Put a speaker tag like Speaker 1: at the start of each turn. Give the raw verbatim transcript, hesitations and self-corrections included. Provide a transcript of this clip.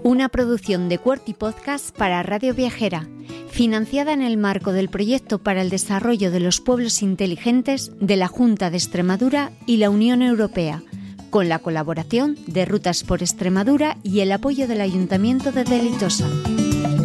Speaker 1: Una producción de QWERTY Podcast para Radio Viajera, financiada en el marco del Proyecto para el Desarrollo de los Pueblos Inteligentes de la Junta de Extremadura y la Unión Europea, con la colaboración de Rutas por Extremadura y el apoyo del Ayuntamiento de Delitosa.